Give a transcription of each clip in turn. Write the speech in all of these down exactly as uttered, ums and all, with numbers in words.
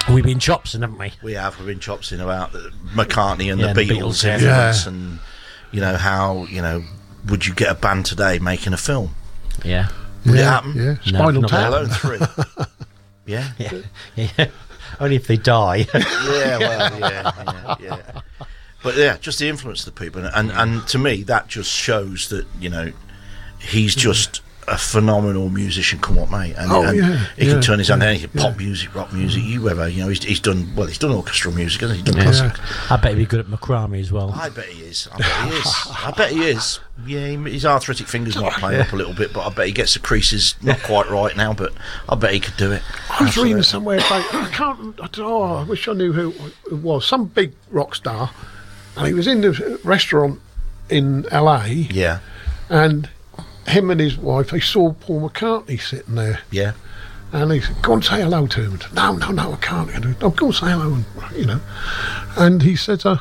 We've been chopsing, haven't we? We have. We've been chopsing about McCartney and yeah, the and Beatles, Beatles yeah. influence, Yeah. and you know how you know would you get a band today making a film? Yeah. Would yeah, it happen? Yeah, No, Spinal not Tap. Alone three. Yeah. Yeah. yeah. Only if they die. Yeah. Well. Yeah. Yeah. Yeah. But yeah, just the influence of the people, and, and and to me that just shows that you know he's just a phenomenal musician, come what may, and, Oh, and yeah, he yeah, can turn his hand yeah, to anything, yeah. pop music, rock music, you ever, you know, he's, he's done well. He's done orchestral music, hasn't he? He's done Yeah. classic. I bet he'd be good at Macrame as well. I bet he is. I bet he is. I bet he is. Yeah, he, his arthritic fingers might play up a little bit, but I bet he gets the creases not quite right now. But I bet he could do it. I was reading Absolutely. somewhere about, I can't, I don't know, I wish I knew who it was, some big rock star, and he was in the restaurant in L A, Yeah, and him and his wife, they saw Paul McCartney sitting there, yeah, and he said, go and say hello to him. And, no, no, no, I can't. And, no, go and say hello, and, you know. And he said, uh,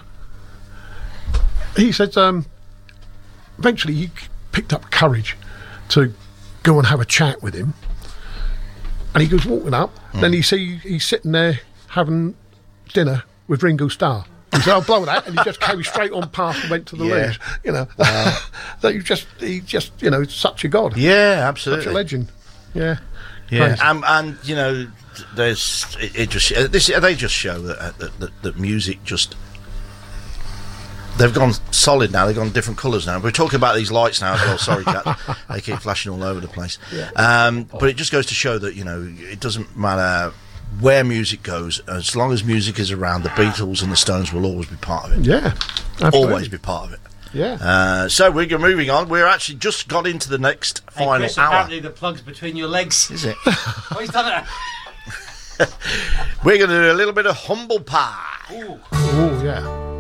he said, um, eventually he picked up courage to go and have a chat with him. And he goes walking up, Hmm. then he see he's sitting there having dinner with Ringo Starr. He said, "I'll blow that," and he just came straight on past and went to the Yeah. lounge. You know, that you just, he just, you know, such a god, yeah, such absolutely. a legend. Yeah, Yeah, Crazy. and, and you know, there's it, it just uh, this they just show that, uh, that that that music just they've gone solid now. They've gone different colours now. We're talking about these lights now as well. Sorry, Kat, they keep flashing all over the place. Yeah. Um, but it just goes to show that you know it doesn't matter where music goes, as long as music is around. The Beatles and the Stones will always be part of it. yeah, absolutely. Always be part of it. Yeah. Uh, so we're moving on. We're actually just got into the next Hey, final Chris, hour. apparently the plug's between your legs. Is it? Oh, he's done it. We're going to do a little bit of humble pie. Ooh. Oh yeah.